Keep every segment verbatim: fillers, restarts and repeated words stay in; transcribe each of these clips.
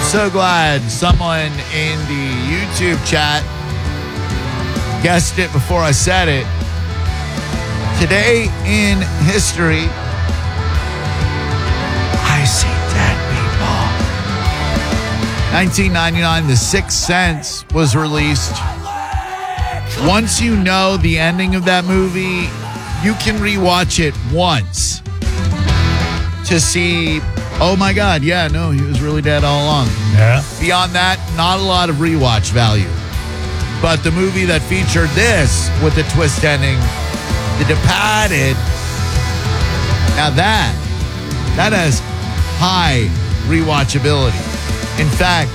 So glad someone in the YouTube chat guessed it before I said it. Today in history, I see dead people. nineteen ninety-nine, The Sixth Sense was released. Once you know the ending of that movie, you can rewatch it once to see, oh my God, yeah, no, he was really dead all along. Yeah. Beyond that, not a lot of rewatch value. But the movie that featured this with the twist ending, The Departed, now that, that has high rewatchability. In fact,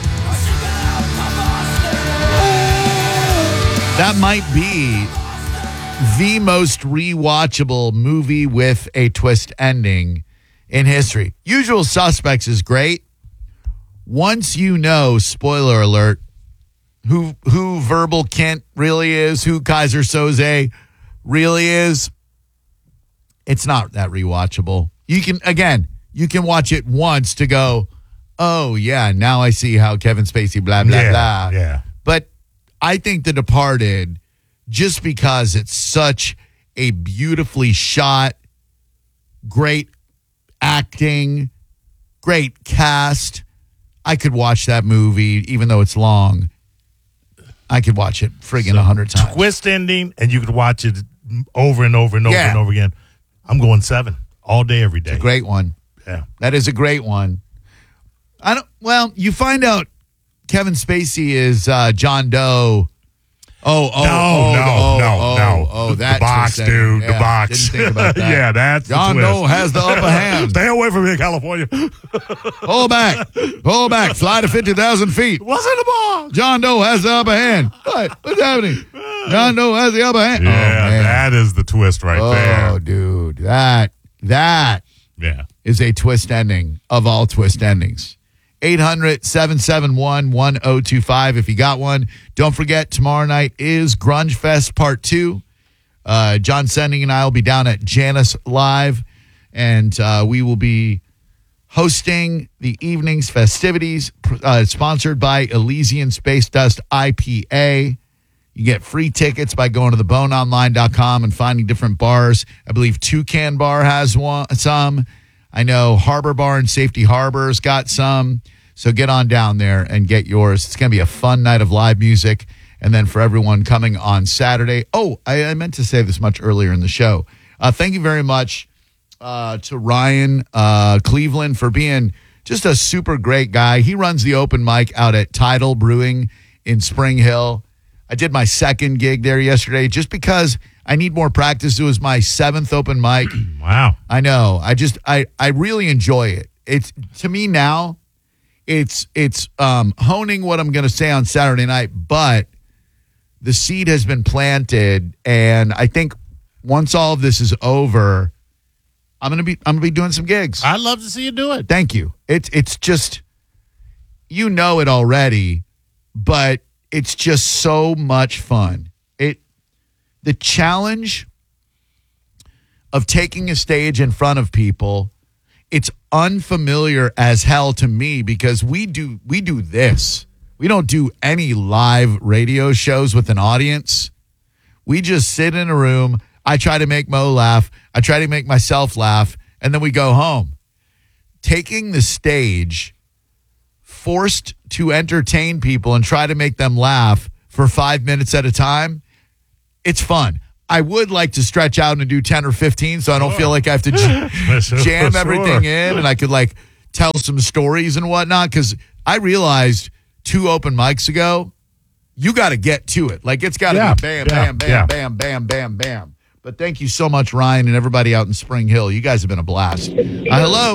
that might be the most rewatchable movie with a twist ending in history. Usual Suspects is great. Once you know, spoiler alert, who who Verbal Kint really is, who Kaiser Soze really is, it's not that rewatchable. You can, again, you can watch it once to go, oh, yeah, now I see how Kevin Spacey, blah, blah, yeah, blah. Yeah. But I think The Departed, just because it's such a beautifully shot, great acting, great cast, I could watch that movie, even though it's long. I could watch it friggin' a So, hundred times. Twist ending, and you could watch it over and over and over Yeah. and over again. I'm going seven all day, every day. It's a great one. Yeah. That is a great one. I don't. Well, you find out Kevin Spacey is uh, John Doe. Oh, oh, No, oh, no, oh, no, oh, no. Oh, The- that the box, twist dude. ending. The Yeah, box. Didn't think about that. Yeah, that's the John twist. Doe has the upper hand. Stay away from me, California. Pull back, pull back, fly to fifty thousand feet. What's in the box? John Doe has the upper hand. What? What's happening? John Doe has the upper hand. Yeah, oh, man. that is the twist right Oh, there. dude, that that Yeah. is a twist ending of all twist endings. eight hundred, seven seven one, one oh two five if you got one. Don't forget, tomorrow night is Grunge Fest Part two. Uh, John Sending and I will be down at Janus Live, and uh, we will be hosting the evening's festivities, uh, sponsored by Elysian Space Dust I P A. You get free tickets by going to the bone online dot com and finding different bars. I believe Toucan Bar has one, some. I know Harbor Bar and Safety Harbor's got some. So get on down there and get yours. It's going to be a fun night of live music. And then for everyone coming on Saturday. Oh, I, I meant to say this much earlier in the show. Uh, thank you very much uh, to Ryan uh, Cleveland for being just a super great guy. He runs the open mic out at Tidal Brewing in Spring Hill. I did my second gig there yesterday just because I need more practice. It was my seventh open mic. Wow. I know. I just I I really enjoy it. It's to me now, it's it's um, honing what I'm going to say on Saturday night, but the seed has been planted, and I think once all of this is over, I'm gonna be I'm gonna be doing some gigs. I'd love to see you do it. Thank you. It's it's just, you know it already, but it's just so much fun. It the challenge of taking a stage in front of people, it's unfamiliar as hell to me because we do we do this. We don't do any live radio shows with an audience. We just sit in a room. I try to make Mo laugh. I try to make myself laugh, and then we go home. Taking the stage, forced to entertain people and try to make them laugh for five minutes at a time, it's fun. I would like to stretch out and do ten or fifteen so I don't feel like I have to j- jam everything in, and I could like tell some stories and whatnot, because I realized two open mics ago, you got to get to it. Like, it's got to Yeah, be bam, yeah, bam, bam, yeah. bam, bam, bam, bam. But thank you so much, Ryan, and everybody out in Spring Hill. You guys have been a blast. Uh, hello.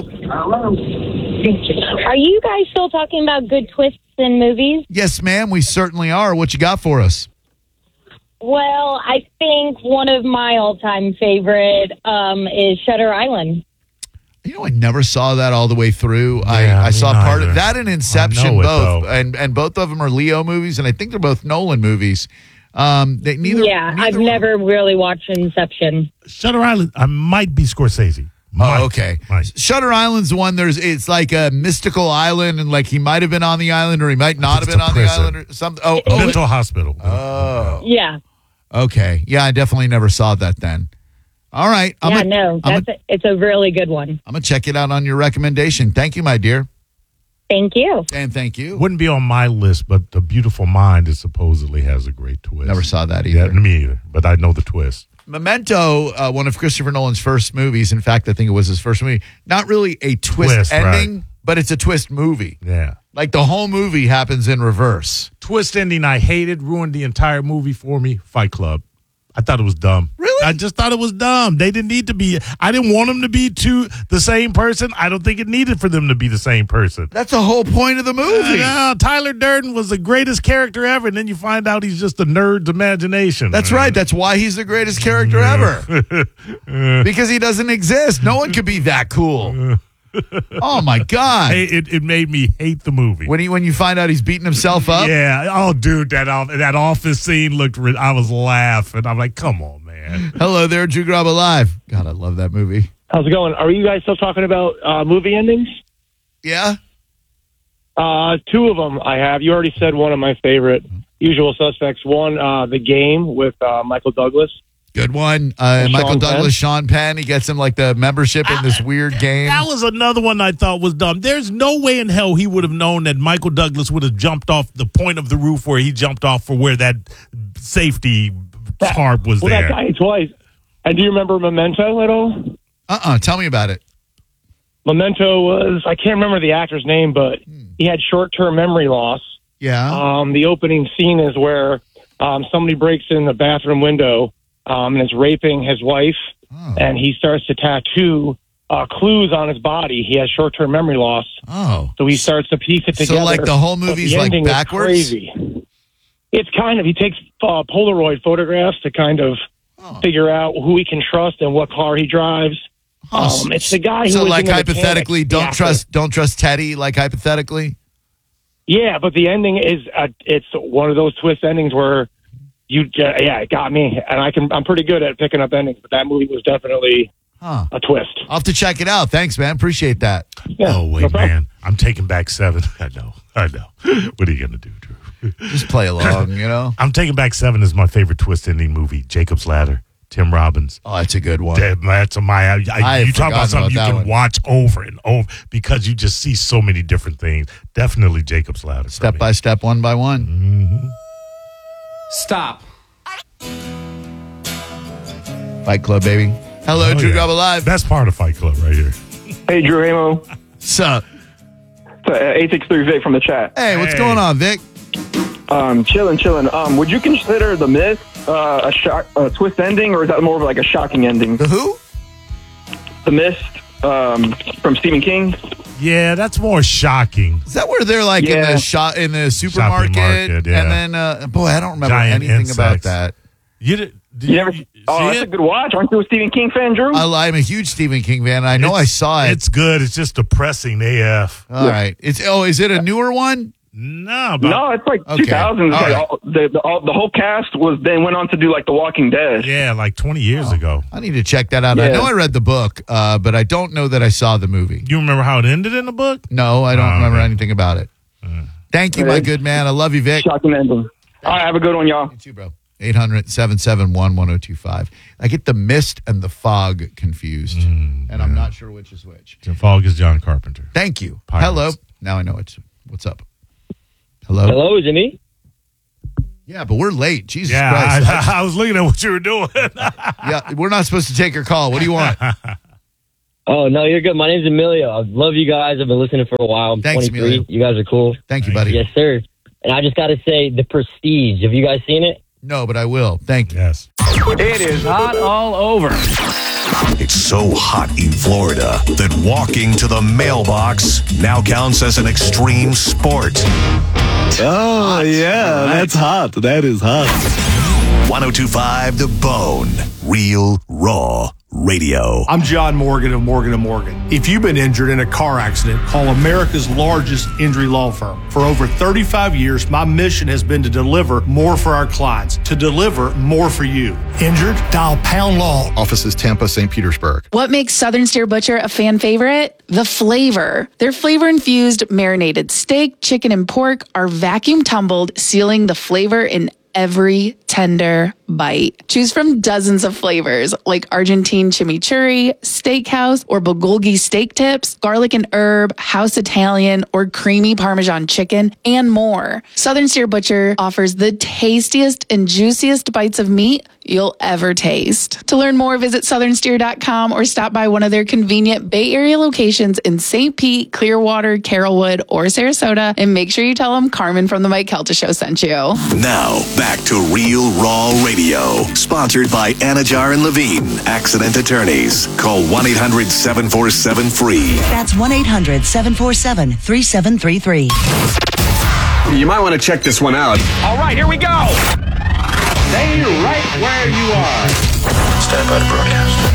Are you guys still talking about good twists in movies? Yes, ma'am, we certainly are. What you got for us? Well, I think one of my all-time favorite um, is Shutter Island. You know, I never saw that all the way through. Yeah, I, I me saw part neither. of that and Inception, I know it, both, though. and and both of them are Leo movies, and I think they're both Nolan movies. Um, they neither. yeah, neither I've one- never really watched Inception. Shutter Island, I might be Scorsese. Mike. Oh, okay. Mike. Shutter Island's the one. There's it's like a mystical island, and like he might have been on the island, or he might not have it's been a on prison. the island, or something. Oh, oh, Mental hospital. oh, Yeah. okay. Yeah, I definitely never saw that then. All right. I'm yeah, gonna, no, I'm that's gonna, a, it's a really good one. I'm gonna check it out on your recommendation. Thank you, my dear, Thank you. and thank you. Wouldn't be on my list, but The Beautiful Mind is supposedly has a great twist. Never saw that Yeah, either. me either, but I know the twist. Memento, uh, one of Christopher Nolan's first movies. In fact, I think it was his first movie. Not really a twist, Twist, ending, right. but it's a twist movie. Yeah. Like the whole movie happens in reverse. Twist ending I hated, ruined the entire movie for me. Fight Club. I thought it was dumb. Really? I just thought it was dumb. They didn't need to be. I didn't want them to be two the same person. I don't think it needed for them to be the same person. That's the whole point of the movie. Uh, no, Tyler Durden was the greatest character ever, and then you find out he's just a nerd's imagination. That's right. That's why he's the greatest character ever. Because he doesn't exist. No one could be that cool. Oh my God. Hey, it, it made me hate the movie. When he when you find out he's beating himself up. Yeah. Oh, dude, that off- that office scene looked. Ri- I was laughing. I'm like, come on, man. Hello there, Drew Grub Alive. God, I love that movie. How's it going? Are you guys still talking about uh, movie endings? Yeah. Uh, two of them I have. You already said one of my favorite Usual Suspects. One, uh, The Game with uh, Michael Douglas. Good one. Uh, Sean Michael Penn. Douglas, Sean Penn. He gets him like the membership in this weird game. That was another one I thought was dumb. There's no way in hell he would have known that Michael Douglas would have jumped off the point of the roof where he jumped off for where that safety tarp was Well, there. that guy twice. And do you remember Memento at all? Uh-uh. Tell me about it. Memento was, I can't remember the actor's name, but he had short-term memory loss. Yeah. Um, the opening scene is where um, somebody breaks in the bathroom window um, and is raping his wife, Oh. and he starts to tattoo uh, clues on his body. He has short-term memory loss, Oh. so he starts to piece it So, together. like, the whole but movie's, the like, ending is backwards? Crazy. It's kind of, he takes uh, Polaroid photographs to kind of Oh. figure out who he can trust and what car he drives. Oh, Um, it's the guy who So, was like, in the hypothetically, Mechanic, the don't actor. trust, don't trust Teddy. Like, hypothetically. Yeah, but the ending is uh, it's one of those twist endings where you uh, yeah, it got me, and I can I'm pretty good at picking up endings, but that movie was definitely Huh. a twist. I'll have to check it out. Thanks, man. Appreciate that. Yeah, oh, wait, no problem. man. I'm taking back seven. I know. I know. What are you going to do, Drew? Just play along, you know? I'm taking back seven is my favorite twist ending movie. Jacob's Ladder. Tim Robbins. Oh, that's a good one. That- That's a my. I, I you had talk about forgotten something about you that can one. watch over and over because you just see so many different things. Definitely Jacob's Ladder. Step by step, one by one. Stop. Fight Club, baby. Hello, Oh, Drew yeah. Grub Alive. Best part of Fight Club right here. Hey, Drew Amo. Sup? eight six three Vic from the chat. Hey, what's Hey. going on, Vic? Um, chillin', chillin'. Um, would you consider The Mist uh, a, shock, a twist ending, or is that more of like a shocking ending? The who? The Mist um, from Stephen King. Yeah, that's more shocking. Is that where they're like in Yeah. the shop in the supermarket? market, yeah. And then, uh, boy, I don't remember Giant anything about insects. that. You did, did You you, ever? see Oh, that's it? a good watch. Aren't you a Stephen King fan, Drew? I, I'm a huge Stephen King fan. I know I It's- saw it. It's good. It's just depressing A F. All right. It's oh, is it a newer one? No, but no, it's like Okay. two thousands. All Like, right. all, the, the, all, the whole cast was then went on to do like The Walking Dead. yeah, like twenty years ago. I need to check that out. I Yeah. know I read the book, uh, but I don't know that I saw the movie. You remember how it ended in the book? No, I don't Oh, remember okay. anything about it. Thank you, my Right. good man. I love you, Vic. Shocking ending. All right, have a good one, y'all. You too, bro. eight hundred, seven seven one, one oh two five. I get the mist and the fog confused, and I'm not sure which is which. The Fog is John Carpenter. Thank you. Pirates. Hello. Now I know it's what's up. Hello. Hello, is it me? Yeah, but we're late. Jesus Yeah, Christ. I, I was looking at what you were doing. yeah, we're not supposed to take your call. What do you want? Oh, no, you're good. My name's Emilio. I love you guys. I've been listening for a while. I'm Thanks, twenty-three. Emilio. You guys are cool. Thank you, buddy. Yes, sir. And I just got to say, The Prestige. Have you guys seen it? No, but I will. Thank you. Yes. It is hot all over. It's so hot in Florida that walking to the mailbox now counts as an extreme sport. Oh, yeah, that's hot. That is hot. ten twenty-five The Bone. Real, raw, Radio. I'm John Morgan of Morgan and Morgan. If you've been injured in a car accident, call America's largest injury law firm. For over thirty-five years, my mission has been to deliver more for our clients, to deliver more for you. Injured? Dial Pound Law. Offices Tampa, Saint Petersburg. What makes Southern Steer Butcher a fan favorite? The flavor. Their flavor-infused marinated steak, chicken, and pork are vacuum tumbled, sealing the flavor in every tender bite. Choose from dozens of flavors like Argentine chimichurri, steakhouse, or bulgogi steak tips, garlic and herb, house Italian, or creamy Parmesan chicken, and more. Southern Steer Butcher offers the tastiest and juiciest bites of meat you'll ever taste. To learn more, visit southern steer dot com or stop by one of their convenient Bay Area locations in Saint Pete, Clearwater, Carrollwood, or Sarasota, and make sure you tell them Carmen from the Mike Kelta Show sent you. Now, back to Real Raw Radio, sponsored by Anajar and Levine, accident attorneys. Call one eight hundred seven four seven free. That's one eight hundred seven four seven three seven three three. You might want to check this one out. All right, here we go. Stay right where you are. Stand by to broadcast.